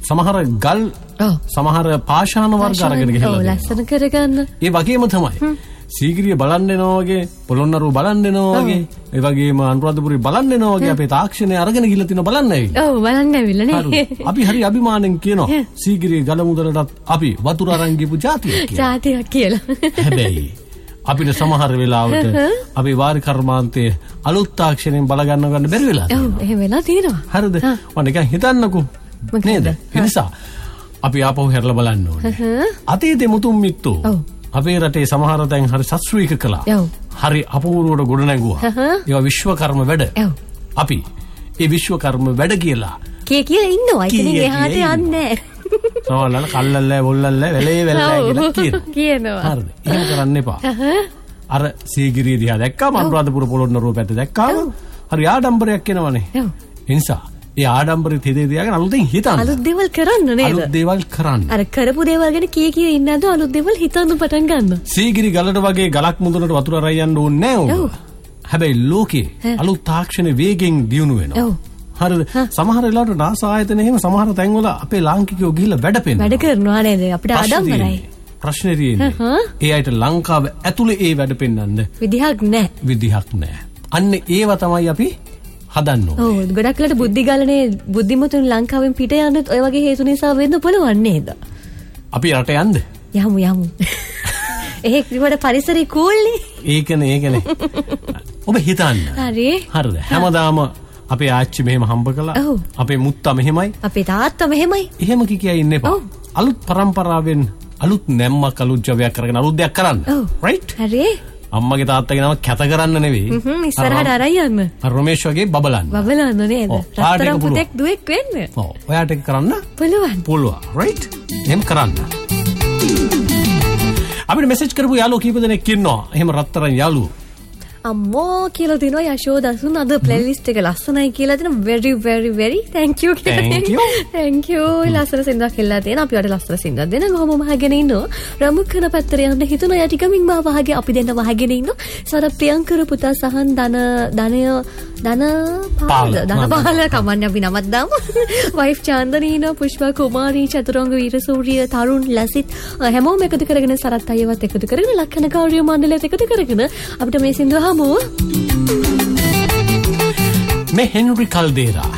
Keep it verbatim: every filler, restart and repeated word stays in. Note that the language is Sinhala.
සමහර ගල් සමහර පාෂාණ වර්ග අරගෙන ගිහලා ලස්සන කරගන්න. ඒ වගේම තමයි සීගිරිය බලන්න එනවා වගේ, පොළොන්නරුව බලන්න එනවා වගේ, ඒ වගේම අනුරාධපුරේ බලන්න එනවා වගේ අපේ තාක්ෂණය අරගෙන ගිහලා තිනවා බලන්න ඇවිල්ලා. ඔව් බලන්න ඇවිල්ලා නේ. අපි හරි අභිමාණයෙන් කියනවා සීගිරිය ගල මුදලටත් අපි වතුර අරන් ගිහපු ජාතියක් කියලා. ජාතියක් කියලා. හැබැයි අපිට සමහර වෙලාවට අපේ වාරි කර්මාන්තයේ අලුත් තාක්ෂණයෙන් බල ගන්න ගන්න බැරි වෙලා තියෙනවා. ඔව් එහෙම වෙලා තියෙනවා. හරිද? මම නිකන් හිතන්නකෝ. නේද? ඒ නිසා අපි ආපහු හැරලා බලන්න ඕනේ. අතීතේ මුතුන් මිත්තෝ අපේ රටේ සමහර තැන් හරි සස්ත්‍රීක කළා. හරි අපූර්වට ගොඩ නැගුවා. ඒවා විශ්වකර්ම වැඩ. අපි ඒ විශ්වකර්ම වැඩ කියලා කිය කියලා ඉන්නවා. ඉතින් එහාට යන්නේ සමහරවල් කල්ලල්ලා බොල්ලල්ලා වෙලේ වෙලලා කියලා කියනවා. කියනවා. හරිද? එහෙම කරන්න එපා. අර සීගිරිය දිහා දැක්කම අනුරාධපුර පොළොන්නරුව පැත්ත දැක්කම හරි ආඩම්බරයක් එනවනේ. ඒ නිසා ඒ ආඩම්බරෙත් හිතේ තියාගෙන අලුතෙන් හිතන්න. අලුත් දේවල් කරන්න නේද? අලුත් දේවල් කරන්න. අර කරපු දේවල් ගැන කී කී ඉන්නද අලුත් දේවල් හිතන්න පටන් ගන්න. සීගිරි ගලට වගේ ගලක් මුදුනට වතුර අරන් යන්න ඕනේ නෑ ඔය. හැබැයි ලෝකේ අලුත් තාක්ෂණ වේගෙන් දියුණු වෙනවා. හරිද? සමහර වෙලාවට නාසා ආයතන එහෙම සමහර තැන්වල අපේ ලාංකිකයෝ ගිහිල්ලා වැඩ පෙන්නනවා. වැඩ කරනවා නේද? අපිට ආඩම්බරයි. ප්‍රශ්නේ තියෙන්නේ. ඒ අයට ලංකාව ඇතුලේ ඒ වැඩ පෙන්නන්න විදිහක් නෑ. විදිහක් නෑ. අන්න ඒව තමයි අපි හදන්න ඕනේ. ඔව් ගොඩක් වෙලාට බුද්ධි ගලනේ බුද්ධිමතුන් ලංකාවෙන් පිට යන්නත් ඔය වගේ හේතු නිසා වෙන්න පුළුවන් නේද? අපි රට යන්න. යමු යමු. ඒක විතර පරිසරය කූල්නේ. ඒකනේ ඒකනේ. ඔබ හිතන්න. හරි. හරිද? හැමදාම අපේ ආච්චි මෙහෙම හම්බ කළා. අපේ මුත්තා මෙහෙමයි. අපේ තාත්තා මෙහෙමයි. එහෙම කිය ඉන්න එපා. අලුත් පරම්පරාවෙන් අලුත් නැම්මක් අලුත් ජවයක් කරගෙන අලුත් දෙයක් කරන්න. රයිට්? හරි. අම්මගේ තාත්තගේ නම කැත කරන්න නෙවෙයි. හ්ම් ඉස්සරහට අරයි යන්න. අර රොමේෂ් වගේ බබලන්න. බබලන්න නේද? රත්තරන් පුතෙක් දුවෙක් වෙන්න. ඔව්. ඔයාට ඒක කරන්න පුළුවන්. පුළුවන්. රයිට්? එහෙම කරන්න. අපිට මෙසේජ් කරපු යාළුවෝ කීප දෙනෙක් ඉන්නවා. එහෙම රත්තරන් යාළුවෝ. අම්මෝ කියලා දිනවා යශෝදසුන් අද ප්ලේලිස්ට් එක ලස්සනයි කියලා දෙන very very very thank you thank you thank you ලස්සන සින්දක් කියලා දෙන අපි වල ලස්සන සින්දක් දෙන කොහොම වහගෙන ඉන්නවා රමුකන පැත්තට යන්න හිතන යා ටිකමින් මා වහගේ අපි දෙන්න වහගෙන ඉන්නවා සර ප්‍රියංකර පුතා සහන් ධන ධනය ධන පාල ධන පාල කමන්න අපි නමක් දාමු වයිෆ් චාන්දනීන පුෂ්පා කුමාරී චතුරංග වීරසූරිය තරුණ ලසිත් හැමෝම එකතු කරගෙන සරත් අයවත් එකතු කරගෙන ලක්ෂණ කාර්ය මණ්ඩලයත් එකතු කරගෙන අපිට මේ සින්දුව මේ හෙන්රි කල්දේරා